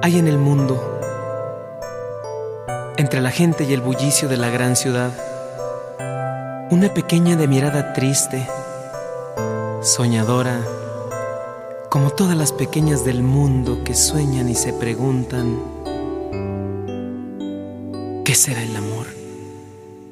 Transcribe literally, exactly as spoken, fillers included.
Hay en el mundo, entre la gente y el bullicio de la gran ciudad, una pequeña de mirada triste, soñadora, como todas las pequeñas del mundo que sueñan y se preguntan: ¿qué será el amor?